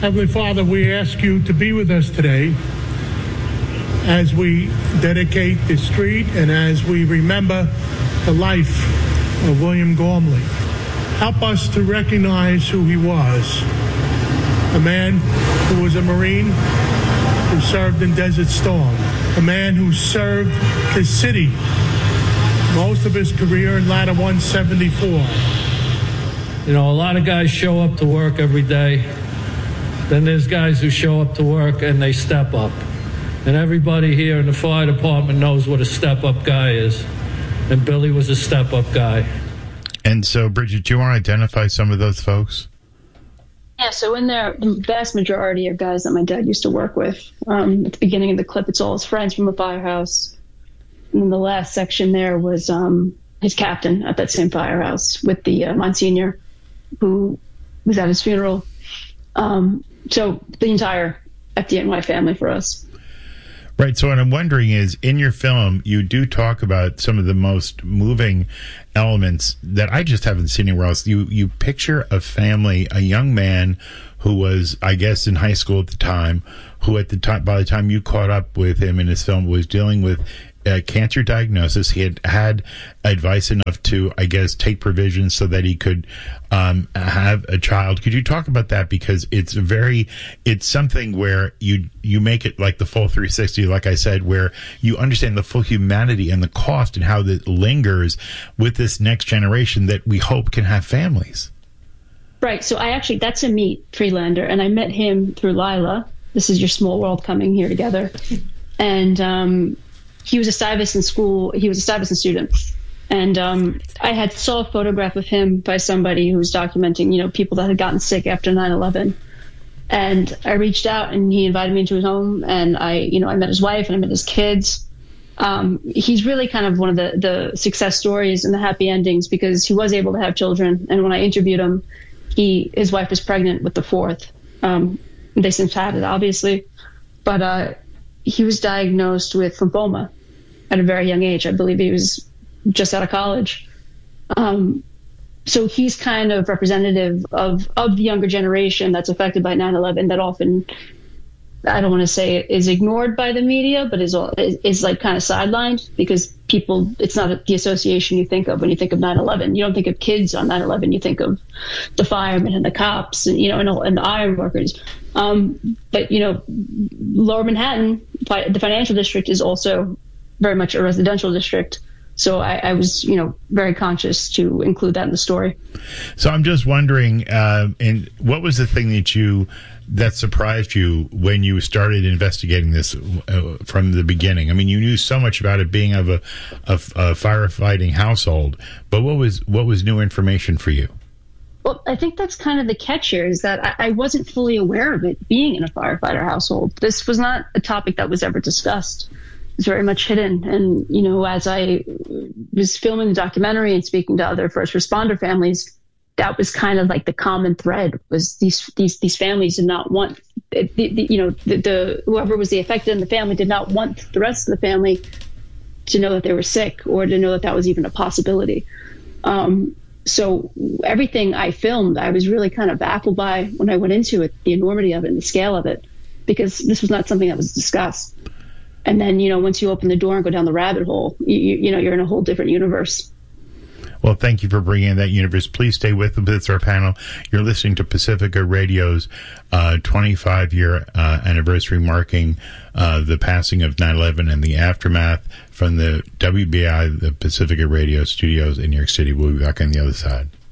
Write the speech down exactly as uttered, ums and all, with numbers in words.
Heavenly Father, we ask you to be with us today as we dedicate this street and as we remember the life of William Gormley. Help us to recognize who he was, a man who was a Marine, who served in Desert Storm, a man who served his city most of his career in Ladder one seventy-four. You know, a lot of guys show up to work every day. Then there's guys who show up to work and they step up. And everybody here in the fire department knows what a step-up guy is. And Billy was a step-up guy. And so, Bridget, do you want to identify some of those folks? Yeah, so in there, the vast majority are guys that my dad used to work with. Um, at the beginning of the clip, it's all his friends from the firehouse. And then the last section there was um, his captain at that same firehouse with the uh, Monsignor, who was at his funeral. Um, so the entire F D N Y family for us. Right. So what I'm wondering is, in your film, you do talk about some of the most moving elements that I just haven't seen anywhere else. You you picture a family, a young man who was, I guess, in high school at the time, who at the time, by the time you caught up with him in his film, was dealing with a cancer diagnosis. He had had advice enough to, I guess, take provisions so that he could um, have a child. Could you talk about that? Because it's very, it's something where you you make it like the full three sixty, like I said, where you understand the full humanity and the cost and how that lingers with this next generation that we hope can have families. Right. So I actually, that's a meet, Friedlander, and I met him through Lila. This is your small world coming here together. And um, he was a Stuyvesant school. He was a Stuyvesant student. And um, I had saw a photograph of him by somebody who was documenting, you know, people that had gotten sick after nine eleven. And I reached out and he invited me into his home. And I, you know, I met his wife and I met his kids. Um, he's really kind of one of the, the success stories and the happy endings because he was able to have children. And when I interviewed him, he, his wife was pregnant with the fourth. Um, they since had it, obviously. But uh, he was diagnosed with lymphoma at a very young age. I believe he was just out of college. Um, so he's kind of representative of, of the younger generation that's affected by nine eleven that often, I don't want to say it is ignored by the media, but is, is, is like kind of sidelined because people, it's not the association you think of when you think of nine eleven. You don't think of kids on nine eleven. You think of the firemen and the cops and, you know, and, and the iron workers. Um, but, you know, Lower Manhattan, the financial district is also very much a residential district. So I, I was, you know, very conscious to include that in the story. So I'm just wondering, uh, and what was the thing that you that surprised you when you started investigating this uh, from the beginning? I mean, you knew so much about it being of a, a, a firefighting household, but what was what was new information for you? Well, I think that's kind of the catch here is that I, I wasn't fully aware of it being in a firefighter household. This was not a topic that was ever discussed. It's very much hidden. And, you know, as I was filming the documentary and speaking to other first responder families, that was kind of like the common thread was these, these, these families did not want, the, the, you know, the, the, whoever was the affected in the family did not want the rest of the family to know that they were sick or to know that that was even a possibility. Um, so everything I filmed, I was really kind of baffled by when I went into it, the enormity of it and the scale of it, because this was not something that was discussed. And then, you know, once you open the door and go down the rabbit hole, you, you know, you're in a whole different universe. Well, thank you for bringing in that universe. Please stay with us. It's our panel. You're listening to Pacifica Radio's uh, twenty-five year uh, anniversary marking uh, the passing of nine eleven and the aftermath from the W B I, the Pacifica Radio studios in New York City. We'll be back on the other side.